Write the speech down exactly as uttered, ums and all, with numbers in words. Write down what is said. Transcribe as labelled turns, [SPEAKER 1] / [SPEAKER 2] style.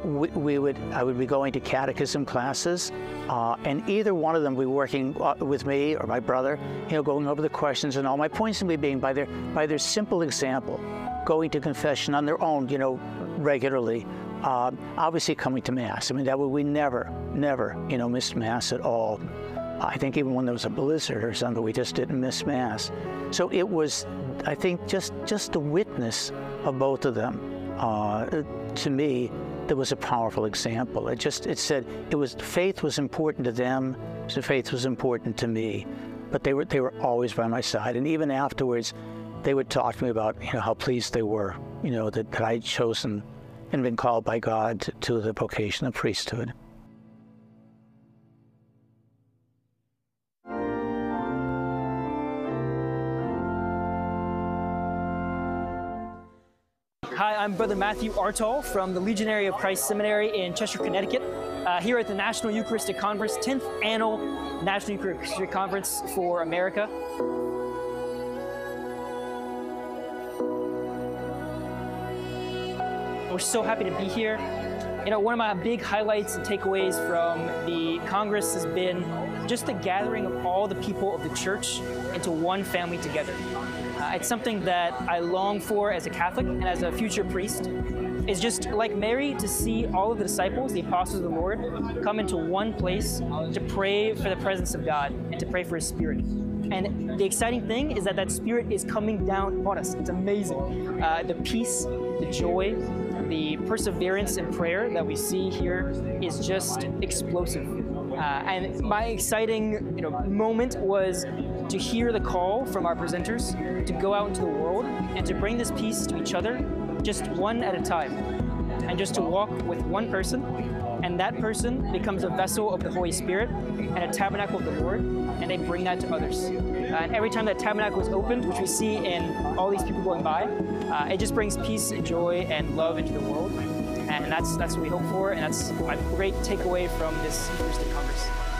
[SPEAKER 1] we, we would, I would be going to catechism classes, uh, and either one of them would be working with me or my brother, you know, going over the questions and all. My point simply being by their, by their simple example, going to confession on their own, you know, regularly, uh, obviously coming to Mass. I mean, that would, we never, never, you know, missed Mass at all. I think even when there was a blizzard or something, we just didn't miss Mass. So it was, I think, just, just the witness of both of them. Uh, to me, there was a powerful example. It just, it said, it was, faith was important to them, so faith was important to me. But they were, they were always by my side. And even afterwards, they would talk to me about, you know, how pleased they were, you know, that, that I'd chosen and been called by God to, to the vocation of priesthood.
[SPEAKER 2] Hi, I'm Brother Matthew Artall from the Legionary of Christ Seminary in Chester, Connecticut, uh, here at the National Eucharistic Conference, tenth Annual National Eucharistic Conference for America. We're so happy to be here. You know, one of my big highlights and takeaways from the Congress has been just the gathering of all the people of the Church into one family together. Uh, it's something that I long for as a Catholic and as a future priest. It's just like Mary, to see all of the disciples, the apostles of the Lord, come into one place to pray for the presence of God and to pray for His Spirit. And the exciting thing is that that Spirit is coming down upon us. It's amazing. Uh, the peace, the joy, the perseverance in prayer that we see here is just explosive. Uh, and my exciting, you know, moment was to hear the call from our presenters to go out into the world and to bring this peace to each other, just one at a time, and just to walk with one person, and that person becomes a vessel of the Holy Spirit and a tabernacle of the Lord, and they bring that to others. Uh, and every time that tabernacle is opened, which we see in all these people going by, uh, it just brings peace and joy and love into the world. And that's, that's what we hope for, and that's my great takeaway from this Eucharistic Congress.